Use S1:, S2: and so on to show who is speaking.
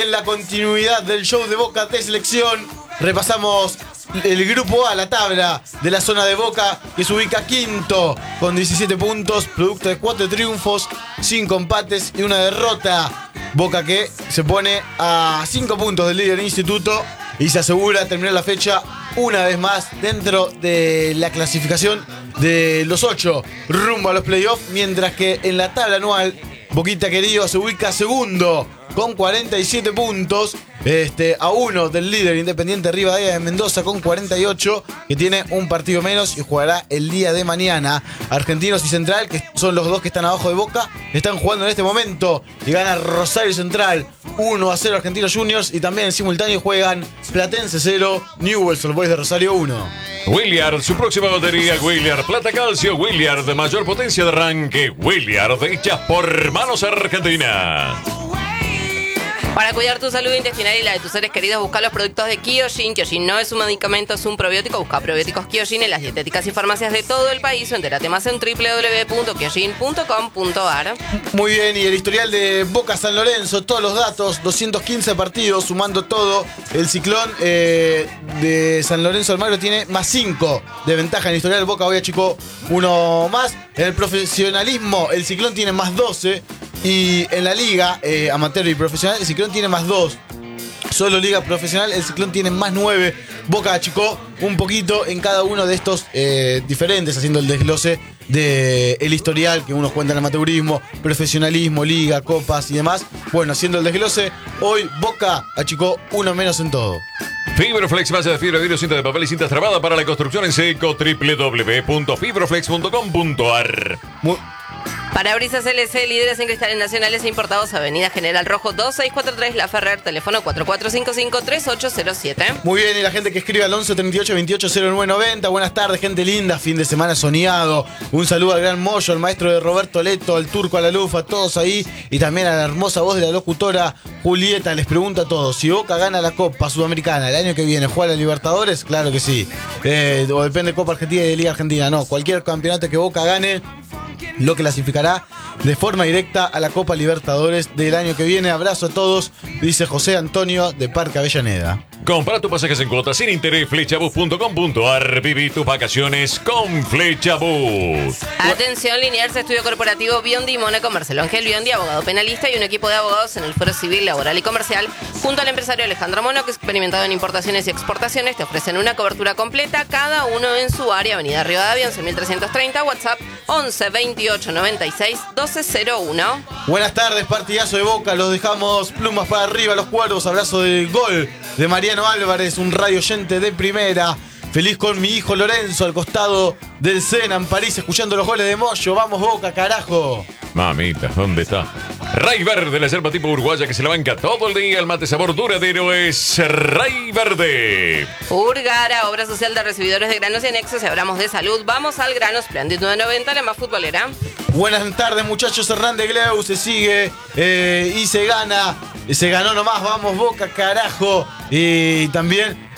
S1: En la continuidad del show de Boca de selección, repasamos el grupo A, la tabla de la zona de Boca, que se ubica quinto con 17 puntos, producto de 4 triunfos, 5 empates y una derrota. Boca que se pone a 5 puntos del líder Instituto y se asegura terminar la fecha una vez más dentro de la clasificación de los 8 rumbo a los playoffs, mientras que en la tabla anual Boquita querido se ubica segundo con 47 puntos, a uno del líder Independiente Rivadavia de Mendoza con 48, que tiene un partido menos y jugará el día de mañana. Argentinos y Central, que son los dos que están abajo de Boca, están jugando en este momento y gana Rosario Central 1-0 Argentinos Juniors, y también en simultáneo juegan Platense 0, Newell's Old Boys de Rosario 1.
S2: Williard, su próxima batería, Williard Plata Calcio, Williard de mayor potencia de arranque, Williard hechas por Manos Argentina.
S3: Para cuidar tu salud intestinal y la de tus seres queridos, busca los productos de Kyojin. Kyojin no es un medicamento, es un probiótico. Busca probióticos Kyojin en las dietéticas y farmacias de todo el país o entérate más en www.kyojin.com.ar.
S1: Muy bien, y el historial de Boca San Lorenzo, todos los datos, 215 partidos, sumando todo. El Ciclón de San Lorenzo Almagro tiene más 5 de ventaja en el historial. Boca hoy achicó uno más. En el profesionalismo, el Ciclón tiene más 12. Y en la liga amateur y profesional, el Ciclón tiene más 2. Solo liga profesional, el Ciclón tiene más 9. Boca achicó un poquito en cada uno de estos diferentes, haciendo el desglose del historial que uno cuenta en amateurismo, profesionalismo, liga, copas y demás. Bueno, haciendo el desglose, hoy Boca achicó uno menos en todo.
S2: Fibroflex, base de fibra, vidrio, cinta de papel y cinta trabada para la construcción en seco, www.fibroflex.com.ar.
S3: Parabrisas LC, líderes en cristales nacionales e importados, Avenida General Rojo 2643 La Ferrer, teléfono 4455-3807.
S1: Muy bien, y la gente que escribe al 11 38 28 0990. Buenas tardes, gente linda, fin de semana soñado. Un saludo al gran Moyo, al maestro de Roberto Leto, al turco, a la Lufa, a todos ahí. Y también a la hermosa voz de la locutora Julieta. Les pregunto a todos, si Boca gana la Copa Sudamericana el año que viene, ¿juega a la Libertadores? Claro que sí. O depende de Copa Argentina y de Liga Argentina. No, cualquier campeonato que Boca gane lo clasificará de forma directa a la Copa Libertadores del año que viene. Abrazo a todos, dice José Antonio de Parque Avellaneda.
S2: Compra tus pasajes en cuotas sin interés, flechabus.com.ar. Viví tus vacaciones con Flechabus.
S3: Atención, Liniers Estudio Corporativo Biondi Mónaco, Marcelo Ángel Biondi, abogado penalista y un equipo de abogados en el Foro Civil, Laboral y Comercial, junto al empresario Alejandro Mónaco, experimentado en importaciones y exportaciones, te ofrecen una cobertura completa, cada uno en su área. Avenida Rivadavia, 11.330, WhatsApp 11 28 96 1201.
S1: Buenas tardes, partidazo de Boca, los dejamos plumas para arriba, los cuervos. Abrazo del gol de Mariano Álvarez, un radio oyente de primera. Feliz con mi hijo Lorenzo al costado del Sena en París, escuchando los goles de Moyo. Vamos Boca, carajo.
S2: Mamita, ¿dónde está? Ray Verde, la yerba tipo uruguaya que se la banca todo el día. El mate sabor duradero es Ray Verde.
S3: Urgara, obra social de recibidores de granos y anexos. Y hablamos de salud, vamos al grano. Splendid 990, la más futbolera.
S1: Buenas tardes, muchachos. Hernández Gleu se sigue y se gana. Se ganó nomás, vamos Boca, carajo. Y también